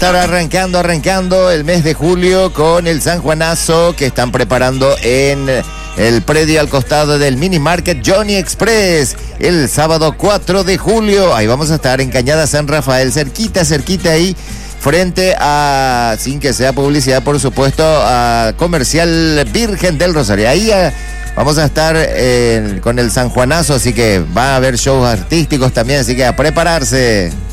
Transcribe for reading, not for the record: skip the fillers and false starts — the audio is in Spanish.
estar arrancando el mes de julio con el San Juanazo que están preparando en el predio al costado del mini market Johnny Express el sábado 4 de julio. Ahí vamos a estar en Cañada San Rafael, cerquita ahí, frente a, sin que sea publicidad por supuesto, a Comercial Virgen del Rosario. Ahí vamos a estar con el San Juanazo, así que va a haber shows artísticos también, así que a prepararse.